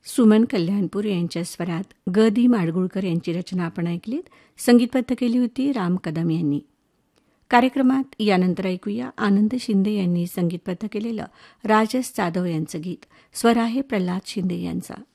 सुमन कल्याणपूर यांच्या स्वरात ग दी माडगुळकर यांची रचना आपण ऐकलीत. संगीतबद्ध केली होती राम कदम यांनी. कार्यक्रमात यानंतर ऐकूया आनंद शिंदे यांनी संगीतबद्ध केलेलं राजस जाधव यांचं गीत. स्वर आहे प्रल्हाद शिंदे यांचा.